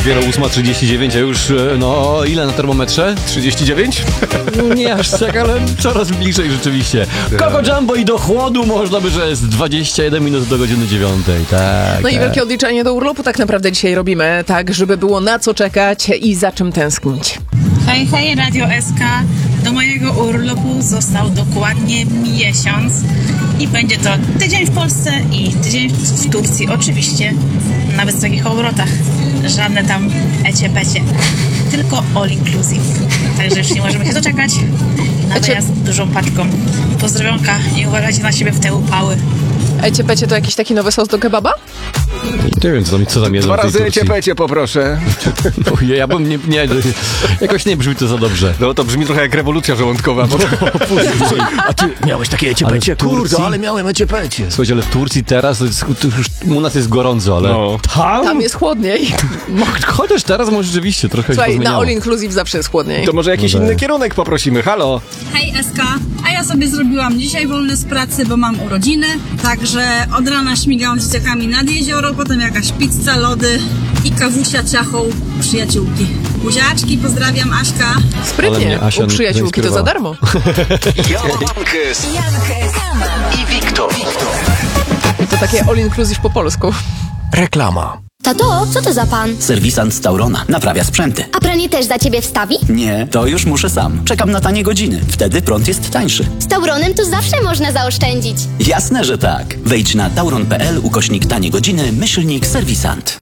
Dopiero 8:39, a już, no, ile na termometrze? 39? Nie aż tak, ale coraz bliżej rzeczywiście. Coco Jumbo i do chłodu można by, że jest 21 minut do godziny 9. Tak. No i wielkie odliczenie do urlopu tak naprawdę dzisiaj robimy, tak, żeby było na co czekać i za czym tęsknić. Hej, hej, Radio SK. Do mojego urlopu został dokładnie miesiąc i będzie to tydzień w Polsce i tydzień w Turcji, oczywiście na wysokich obrotach. Żadne tam ecie-pecie, tylko all inclusive. Także już nie możemy się doczekać na wyjazd dużą paczką. Pozdrowionka i uważajcie na siebie w te upały. Ecie-pecie to jakiś taki nowy sos do kebaba? Nie wiem, co tam jedzą 2 w tej razy Turcji. ecie-pecie poproszę. Ojej, ja bym nie, jakoś nie brzmi to za dobrze. No to brzmi trochę jak rewolucja żołądkowa. Bo... A ty miałeś takie ecie-pecie? Ale w Turcji? Kurde, ale miałem ecie-pecie. Słuchajcie, ale w Turcji teraz to już u nas jest gorąco, ale No. Tam jest chłodniej. Chociaż teraz może rzeczywiście trochę się Słuchaj, na pozmieniało. all inclusive zawsze jest chłodniej. To może jakiś inny kierunek poprosimy. Halo? Hej SK, a ja sobie zrobiłam dzisiaj wolne z pracy, bo mam urodziny, także od rana śmigałam z dzieciakami nad jezioro, potem jakaś pizza, lody i kawusia ciachą przyjaciółki. Buziaczki, pozdrawiam, Aśka. Ale Sprytnie, mnie Asia u przyjaciółki to za darmo. Jankes i Wiktor. To takie all inclusive po polsku. Reklama. Tato, co to za pan? Serwisant z Taurona. Naprawia sprzęty. A pranie też za ciebie wstawi? Nie, to już muszę sam. Czekam na tanie godziny. Wtedy prąd jest tańszy. Z Tauronem to zawsze można zaoszczędzić. Jasne, że tak. Wejdź na tauron.pl /tanie godziny /serwisant.